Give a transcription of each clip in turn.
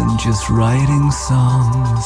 than just writing songs.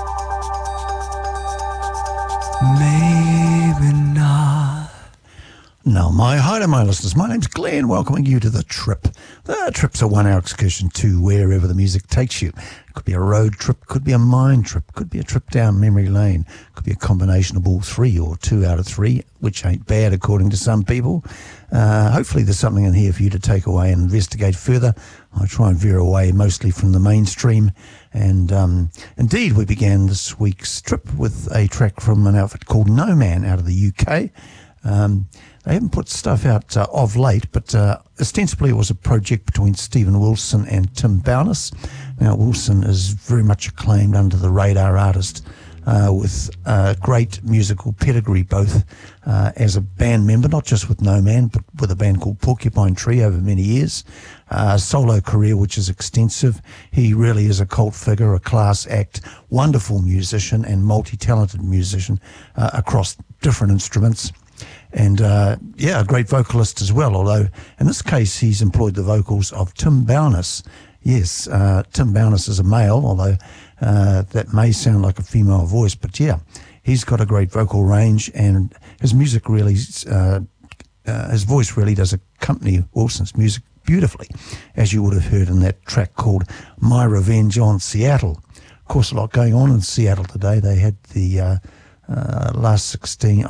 Maybe not. Now, hi to my listeners. My name's Glenn, welcoming you to The Trip. The Trip's a 1-hour excursion to wherever the music takes you. It could be a road trip, could be a mind trip, could be a trip down memory lane, could be a combination of all three or 2 out of 3, which ain't bad according to some people. Hopefully there's something in here for you to take away and investigate further. I try and veer away mostly from the mainstream. And indeed, we began this week's trip with a track from an outfit called No Man out of the UK. They haven't put stuff out of late, but ostensibly it was a project between Stephen Wilson and Tim Bowness. Now, Wilson is very much acclaimed under the radar artist with great musical pedigree, both as a band member, not just with No Man, but with a band called Porcupine Tree over many years. Solo career, which is extensive. He really is a cult figure, a class act, wonderful musician and multi-talented musician across different instruments. And, a great vocalist as well, although in this case he's employed the vocals of Tim Bowness. Yes, Tim Bowness is a male, although that may sound like a female voice, but yeah, he's got a great vocal range, and his music really, his voice really does accompany Wilson's music beautifully, as you would have heard in that track called My Revenge on Seattle. Of course, a lot going on in Seattle today. They had the last 16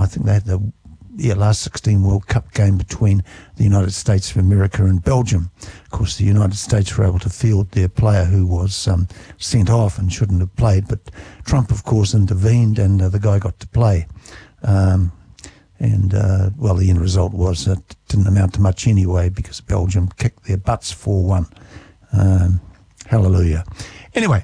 World Cup game between the United States of America and Belgium. Of course, the United States were able to field their player who was sent off and shouldn't have played, but Trump, of course, intervened, and the guy got to play. The end result was that it didn't amount to much anyway, because Belgium kicked their butts 4-1. Hallelujah. Anyway,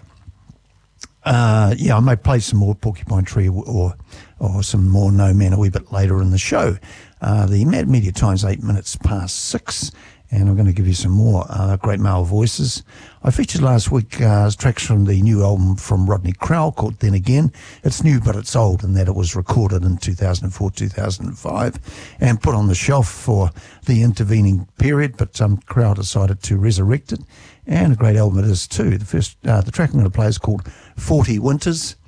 I may play some more Porcupine Tree or some more No Man a wee bit later in the show. The Mad Media Time's 8 minutes past 6, and I'm going to give you some more great male voices. I featured last week tracks from the new album from Rodney Crowell called Then Again. It's new, but it's old in that it was recorded in 2004-2005 and put on the shelf for the intervening period, but Crowell decided to resurrect it, and a great album it is too. The track I'm going to play is called 40 Winters,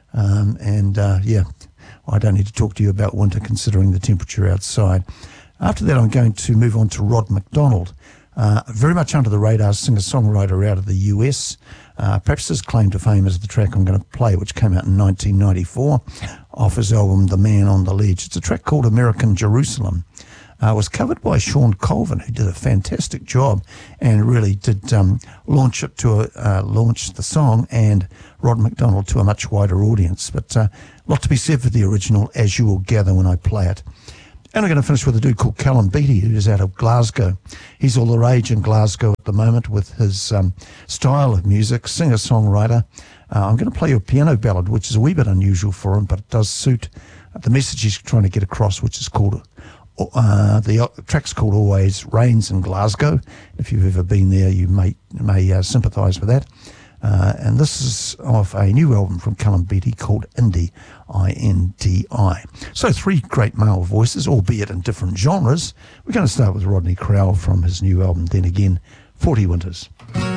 I don't need to talk to you about winter considering the temperature outside. After that, I'm going to move on to Rod McDonald, very much under the radar singer-songwriter out of the US. Perhaps his claim to fame is the track I'm going to play, which came out in 1994 off his album The Man on the Ledge. It's a track called American Jerusalem. It was covered by Sean Colvin, who did a fantastic job and really did launch the song and Rod McDonald to a much wider audience. But a lot to be said for the original, as you will gather when I play it. And I'm going to finish with a dude called Callum Beattie, who is out of Glasgow. He's all the rage in Glasgow at the moment with his style of music, singer-songwriter. I'm going to play you a piano ballad, which is a wee bit unusual for him, but it does suit the message he's trying to get across, which is called... the track's called Always Rains in Glasgow. If you've ever been there, you may sympathise with that. And this is off a new album from Callum Beattie called Indi, I-N-D-I. So 3 great male voices, albeit in different genres. We're going to start with Rodney Crowell from his new album, Then Again, 40 Winters.